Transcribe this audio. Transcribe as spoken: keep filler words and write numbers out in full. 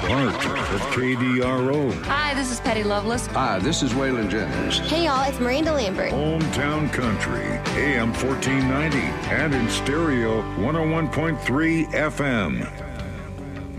Bart at K D R O. Hi, this is Patty Loveless. Hi, this is Waylon Jennings. Hey, y'all, it's Miranda Lambert. Hometown Country, A M fourteen ninety, and in stereo, one oh one point three F M.